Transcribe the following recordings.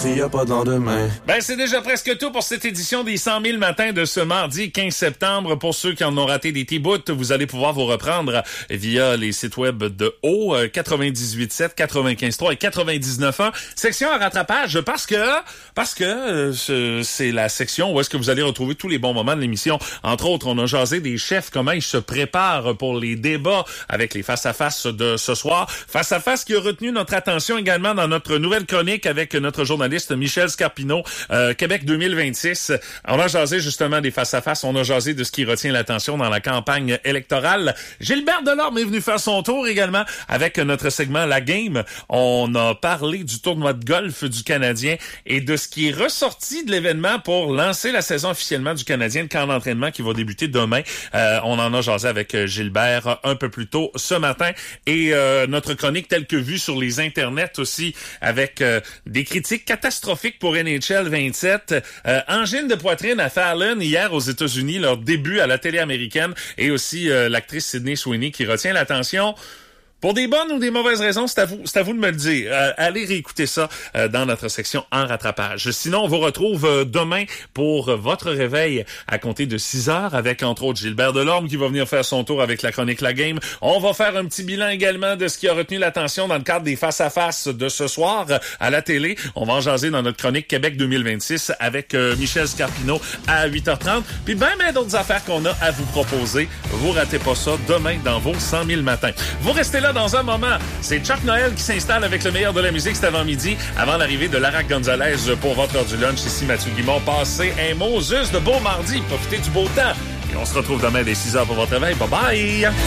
S'il y a pas de lendemain. Ben, c'est déjà presque tout pour cette édition des 100 000 matins de ce mardi 15 septembre. Pour ceux qui en ont raté des petits bouts, vous allez pouvoir vous reprendre via les sites web de haut 98.7, 95.3 et 99.1. Section à rattrapage parce que c'est la section où est-ce que vous allez retrouver tous les bons moments de l'émission. Entre autres, on a jasé des chefs, comment ils se préparent pour les débats avec les face-à-face de ce soir. Face-à-face qui a retenu notre attention également dans notre nouvelle chronique avec notre journaliste Michel Scarpino, Québec 2026. On a jasé justement des face-à-face, on a jasé de ce qui retient l'attention dans la campagne électorale. Gilbert Delorme est venu faire son tour également avec notre segment La Game. On a parlé du tournoi de golf du Canadien et de ce qui est ressorti de l'événement pour lancer la saison officiellement du Canadien, le camp d'entraînement qui va débuter demain. On en a jasé avec Gilbert un peu plus tôt ce matin et notre chronique telle que vue sur les internets aussi avec des critiques catastrophique pour NHL 27. Angine de poitrine à Fallon hier aux États-Unis, leur début à la télé américaine, et aussi l'actrice Sydney Sweeney qui retient l'attention. Pour des bonnes ou des mauvaises raisons, c'est à vous de me le dire. Allez réécouter ça dans notre section en rattrapage. Sinon, on vous retrouve demain pour votre réveil à compter de 6 heures avec, entre autres, Gilbert Delorme qui va venir faire son tour avec la chronique La Game. On va faire un petit bilan également de ce qui a retenu l'attention dans le cadre des face-à-face de ce soir à la télé. On va en jaser dans notre chronique Québec 2026 avec Michel Scarpino à 8h30. Puis ben d'autres affaires qu'on a à vous proposer. Vous ratez pas ça demain dans vos 100 000 matins. Vous restez là dans un moment. C'est Chuck Noël qui s'installe avec le meilleur de la musique cet avant-midi, avant l'arrivée de Lara Gonzalez pour votre heure du lunch. Ici Mathieu Guimond. Passez un Moses de beau mardi. Profitez du beau temps. Et on se retrouve demain dès 6h pour votre réveil. Bye bye! 100 000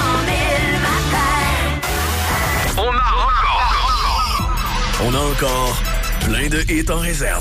matins. On a encore plein de hits en réserve.